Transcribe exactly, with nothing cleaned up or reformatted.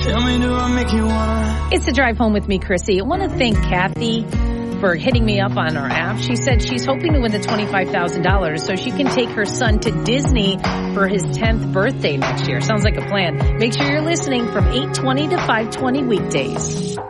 Tell me, do I make you wanna? It's the drive home with me, Chrissy. I want to thank Kathy for hitting me up on our app. She said she's hoping to win the twenty-five thousand dollars so she can take her son to Disney for his tenth birthday next year. Sounds like a plan. Make sure you're listening from eight twenty to five twenty weekdays.